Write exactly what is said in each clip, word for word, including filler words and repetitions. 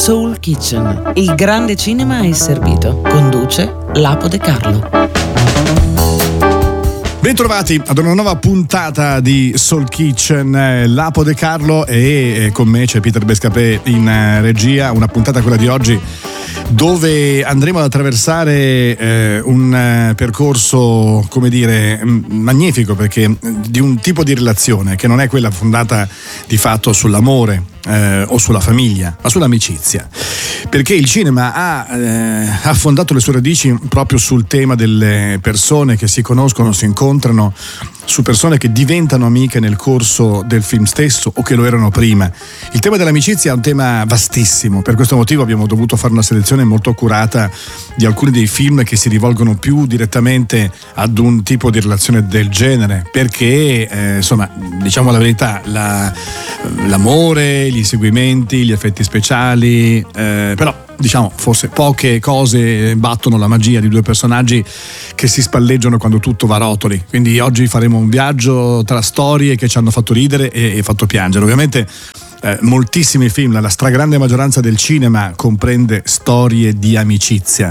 Soul Kitchen. Il grande cinema è servito. Conduce Lapo De Carlo. Bentrovati ad una nuova puntata di Soul Kitchen. Lapo De Carlo e con me c'è Peter Bescapè in regia. Una puntata, quella di oggi, dove andremo ad attraversare eh, un eh, percorso, come dire, magnifico, perché di un tipo di relazione che non è quella fondata di fatto sull'amore eh, o sulla famiglia, ma sull'amicizia, perché il cinema ha, eh, ha fondato le sue radici proprio sul tema delle persone che si conoscono, si incontrano, su persone che diventano amiche nel corso del film stesso o che lo erano prima. Il tema dell'amicizia è un tema vastissimo, per questo motivo abbiamo dovuto fare una selezione molto accurata di alcuni dei film che si rivolgono più direttamente ad un tipo di relazione del genere, perché eh, insomma, diciamo la verità, la, l'amore, gli inseguimenti, gli effetti speciali, eh, però diciamo forse poche cose battono la magia di due personaggi che si spalleggiano quando tutto va a rotoli. Quindi oggi faremo un viaggio tra storie che ci hanno fatto ridere e, e fatto piangere. Ovviamente eh, moltissimi film, la stragrande maggioranza del cinema comprende storie di amicizia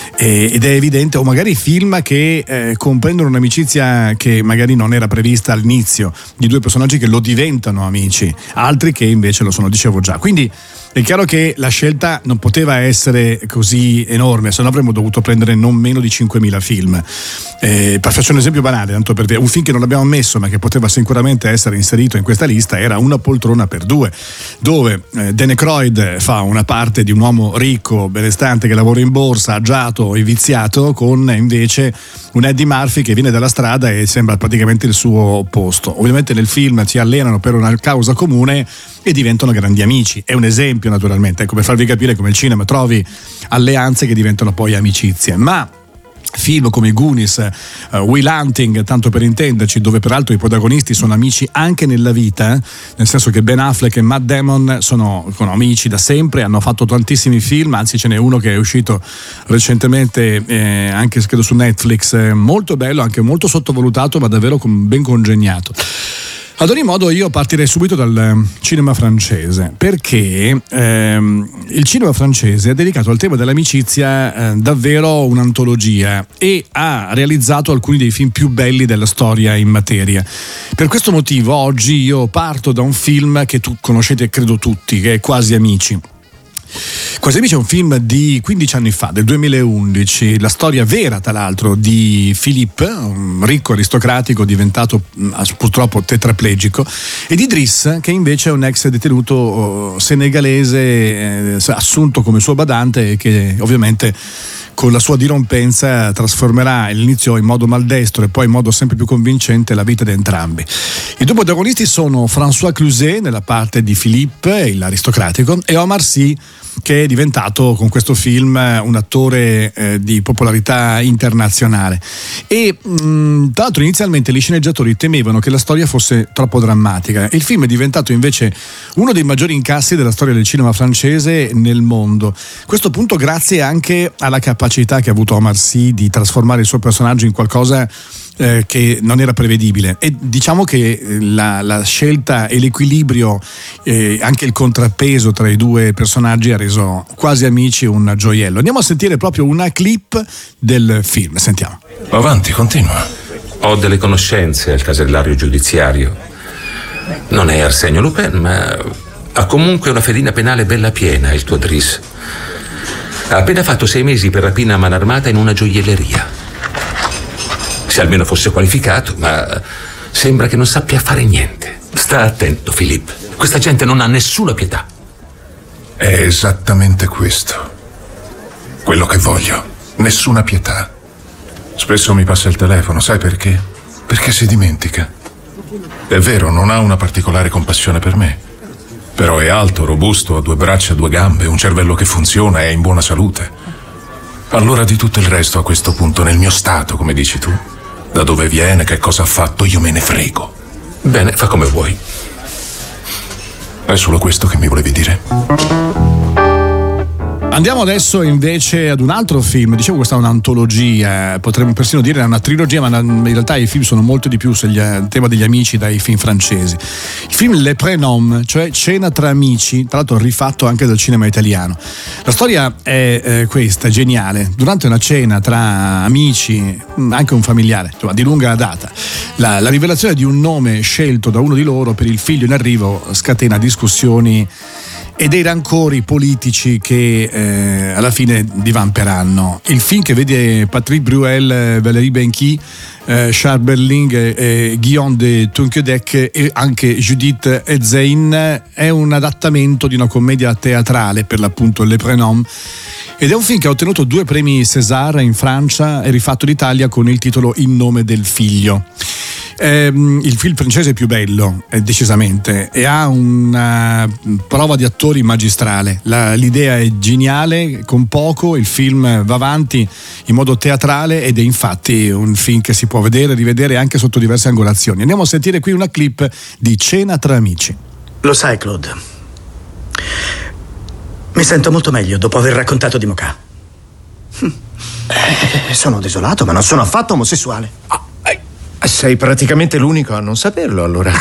e, ed è evidente, o magari film che eh, comprendono un'amicizia che magari non era prevista all'inizio, di due personaggi che lo diventano amici, altri che invece lo sono, dicevo già. Quindi è chiaro che la scelta non poteva essere così enorme, se no avremmo dovuto prendere non meno di cinquemila film. Eh, per faccio un esempio banale, tanto per un film che non abbiamo messo ma che poteva sicuramente essere inserito in questa lista era Una poltrona per due, dove eh, Dan Aykroyd fa una parte di un uomo ricco, benestante, che lavora in borsa, agiato e viziato, con invece un Eddie Murphy che viene dalla strada e sembra praticamente il suo opposto. Ovviamente nel film si allenano per una causa comune e diventano grandi amici. È un esempio, naturalmente, ecco, per farvi capire come il cinema trovi alleanze che diventano poi amicizie. Ma film come Goonies, uh, Will Hunting, tanto per intenderci, dove peraltro i protagonisti sono amici anche nella vita, eh? nel senso che Ben Affleck e Matt Damon sono, sono amici da sempre, hanno fatto tantissimi film, anzi ce n'è uno che è uscito recentemente eh, anche credo su Netflix, eh, molto bello, anche molto sottovalutato, ma davvero con, ben congegnato. Ad ogni modo io partirei subito dal cinema francese, perché ehm, il cinema francese ha dedicato al tema dell'amicizia eh, davvero un'antologia e ha realizzato alcuni dei film più belli della storia in materia. Per questo motivo oggi io parto da un film che tu conoscete credo tutti, che è Quasi Amici. Quasi Amici è un film di quindici anni fa, del duemilaundici, la storia vera tra l'altro di Philippe, un ricco aristocratico diventato purtroppo tetraplegico, e di Idriss, che invece è un ex detenuto senegalese eh, assunto come suo badante e che ovviamente con la sua dirompenza trasformerà all'inizio in modo maldestro e poi in modo sempre più convincente la vita di entrambi. I due protagonisti sono François Cluzet nella parte di Philippe, l'aristocratico, e Omar Sy, che è diventato con questo film un attore eh, di popolarità internazionale. E mh, tra l'altro inizialmente gli sceneggiatori temevano che la storia fosse troppo drammatica. Il film è diventato invece uno dei maggiori incassi della storia del cinema francese nel mondo. Questo punto grazie anche alla capacità che ha avuto Omar Sy di trasformare il suo personaggio in qualcosa eh, che non era prevedibile, e diciamo che la, la scelta e l'equilibrio, eh, anche il contrappeso tra i due personaggi ha reso Quasi Amici un gioiello. Andiamo a sentire proprio una clip del film, sentiamo. Avanti, continua. Ho delle conoscenze al casellario giudiziario. Non è Arsenio Lupin, ma ha comunque una fedina penale bella piena, il tuo Driss. Ha appena fatto sei mesi per rapina a mano armata in una gioielleria. Se almeno fosse qualificato, ma sembra che non sappia fare niente. Sta attento, Philippe. Questa gente non ha nessuna pietà. È esattamente questo. Quello che voglio. Nessuna pietà. Spesso mi passa il telefono, sai perché? Perché si dimentica. È vero, non ha una particolare compassione per me. Però è alto, robusto, ha due braccia, due gambe, un cervello che funziona, è in buona salute. Allora di tutto il resto a questo punto, nel mio stato, come dici tu, da dove viene, che cosa ha fatto, io me ne frego. Bene, fa come vuoi. È solo questo che mi volevi dire? Andiamo adesso invece ad un altro film. Dicevo, questa è un'antologia, potremmo persino dire è una trilogia, ma in realtà i film sono molto di più sul tema degli amici dai film francesi. Il film Le Prénoms, cioè Cena tra amici, tra l'altro rifatto anche dal cinema italiano. La storia è eh, questa, è geniale. Durante una cena tra amici, anche un familiare, insomma, di lunga data, la, la rivelazione di un nome scelto da uno di loro per il figlio in arrivo scatena discussioni e dei rancori politici che eh, alla fine divamperanno. Il film, che vede Patrick Bruel, Valérie Benki, eh, Charles Berling, eh, Guillaume de Tonquédec e anche Judith Ezein, è un adattamento di una commedia teatrale, per l'appunto Le Prénoms, ed è un film che ha ottenuto due premi César in Francia e rifatto in Italia con il titolo In nome del figlio. Ehm, il film francese è più bello, eh, decisamente, e ha una prova di attori magistrale. La, l'idea è geniale, con poco il film va avanti in modo teatrale ed è infatti un film che si può vedere e rivedere anche sotto diverse angolazioni. Andiamo a sentire qui una clip di Cena tra amici. Lo sai, Claude, mi sento molto meglio dopo aver raccontato di Mocha. Eh, sono desolato, ma non sono affatto omosessuale. Ah, eh, sei praticamente l'unico a non saperlo, allora.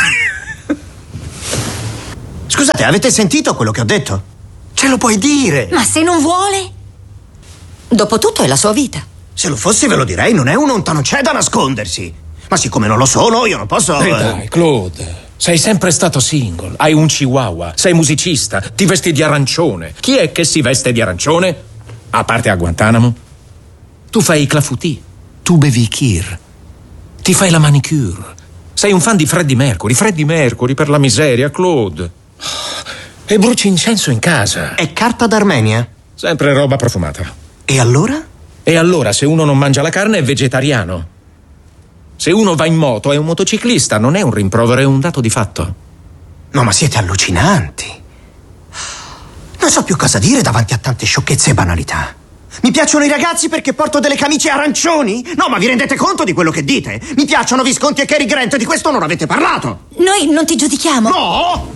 Scusate, avete sentito quello che ho detto? Ce lo puoi dire. Ma se non vuole? Dopotutto è la sua vita. Se lo fossi ve lo direi, non è un onta, non c'è da nascondersi. Ma siccome non lo sono, io non posso... Eh dai, Claude, sei sempre stato single, hai un chihuahua, sei musicista, ti vesti di arancione. Chi è che si veste di arancione? A parte a Guantanamo. Tu fai i clafoutis, tu bevi i kir, ti fai la manicure. Sei un fan di Freddie Mercury, Freddie Mercury per la miseria, Claude. E bruci incenso in casa. È carta d'Armenia? Sempre roba profumata. E allora? E allora, se uno non mangia la carne è vegetariano. Se uno va in moto è un motociclista, non è un rimprovero, è un dato di fatto. No, ma siete allucinanti. Non so più cosa dire davanti a tante sciocchezze e banalità. Mi piacciono i ragazzi perché porto delle camicie arancioni? No, ma vi rendete conto di quello che dite? Mi piacciono Visconti e Cary Grant, di questo non avete parlato. Noi non ti giudichiamo. No!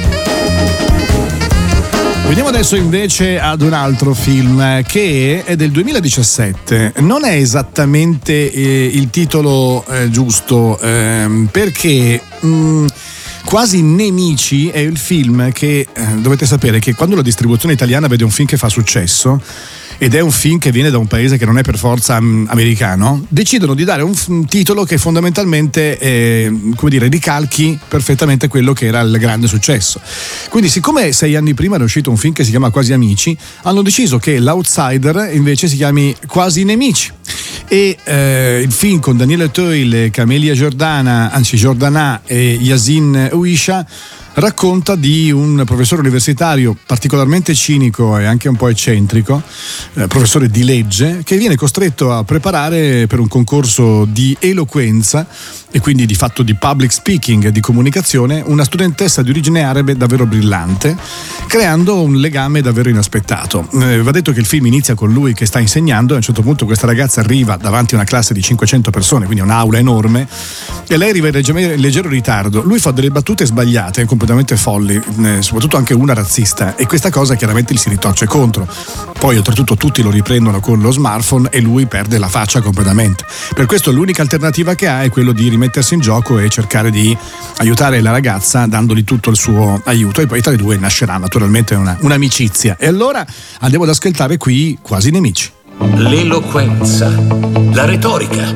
Veniamo adesso invece ad un altro film che è del duemiladiciassette. Non è esattamente eh, il titolo eh, giusto eh, perché mh, Quasi Nemici è il film che eh, dovete sapere che quando la distribuzione italiana vede un film che fa successo ed è un film che viene da un paese che non è per forza um, americano, decidono di dare un, un titolo che fondamentalmente eh, come dire, ricalchi perfettamente quello che era il grande successo. Quindi, siccome sei anni prima era uscito un film che si chiama Quasi Amici, hanno deciso che l'Outsider invece si chiami Quasi Nemici. E eh, il film con Daniele Toile, Camelia Giordana, anzi Giordana e Yasin Ouisha racconta di un professore universitario particolarmente cinico e anche un po' eccentrico, eh, professore di legge, che viene costretto a preparare per un concorso di eloquenza e quindi di fatto di public speaking e di comunicazione una studentessa di origine arabe davvero brillante, creando un legame davvero inaspettato. Eh, va detto che il film inizia con lui che sta insegnando e a un certo punto questa ragazza arriva davanti a una classe di cinquecento persone, quindi un'aula enorme, e lei arriva in leggero, leggero ritardo. Lui fa delle battute sbagliate, completamente folli, eh, soprattutto anche una razzista, e questa cosa chiaramente gli si ritorce contro. Poi oltretutto tutti lo riprendono con lo smartphone e lui perde la faccia completamente. Per questo l'unica alternativa che ha è quello di rimettersi in gioco e cercare di aiutare la ragazza dandogli tutto il suo aiuto, e poi tra i due nascerà naturalmente una, un'amicizia. E allora andiamo ad ascoltare qui Quasi Nemici. L'eloquenza, la retorica,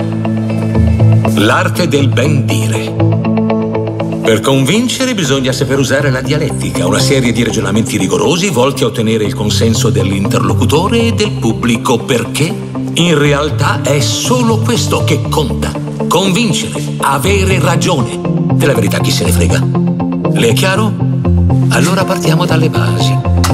l'arte del ben dire. Per convincere bisogna saper usare la dialettica, una serie di ragionamenti rigorosi volti a ottenere il consenso dell'interlocutore e del pubblico, perché in realtà è solo questo che conta. Convincere, avere ragione. Della verità chi se ne frega? Le è chiaro? Allora partiamo dalle basi.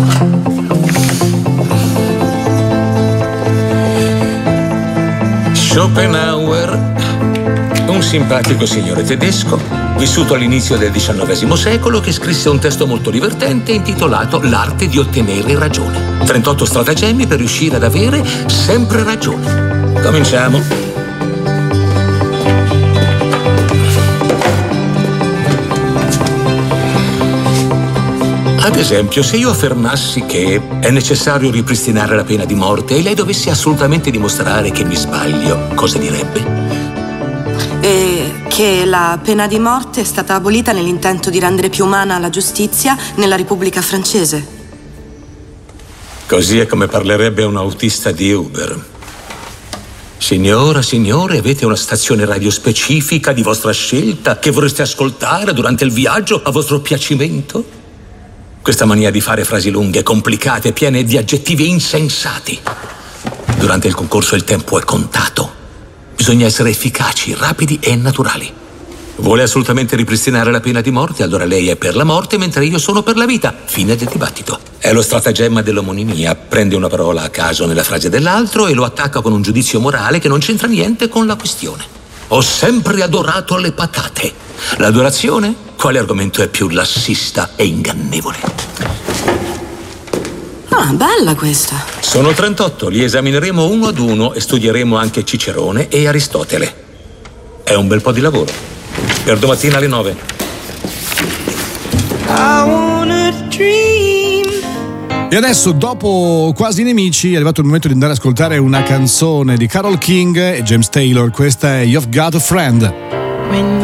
Schopenhauer, un simpatico signore tedesco, vissuto all'inizio del diciannovesimo secolo, che scrisse un testo molto divertente intitolato L'arte di ottenere ragione. trentotto stratagemmi per riuscire ad avere sempre ragione. Cominciamo. Ad esempio, se io affermassi che è necessario ripristinare la pena di morte e lei dovesse assolutamente dimostrare che mi sbaglio, cosa direbbe? E che la pena di morte è stata abolita nell'intento di rendere più umana la giustizia nella Repubblica francese. Così è come parlerebbe un autista di Uber. Signora, signore, avete una stazione radio specifica di vostra scelta che vorreste ascoltare durante il viaggio a vostro piacimento? Questa mania di fare frasi lunghe, complicate, piene di aggettivi insensati. Durante il concorso il tempo è contato. Bisogna essere efficaci, rapidi e naturali. Vuole assolutamente ripristinare la pena di morte, allora lei è per la morte mentre io sono per la vita. Fine del dibattito. È lo stratagemma dell'omonimia. Prende una parola a caso nella frase dell'altro e lo attacca con un giudizio morale che non c'entra niente con la questione. Ho sempre adorato le patate. L'adorazione? Quale argomento è più lassista e ingannevole? Ah, bella questa. Sono trentotto, li esamineremo uno ad uno e studieremo anche Cicerone e Aristotele. È un bel po' di lavoro. Per domattina alle nove. E adesso, dopo Quasi Nemici, è arrivato il momento di andare ad ascoltare una canzone di Carole King e James Taylor. Questa è You've Got a Friend.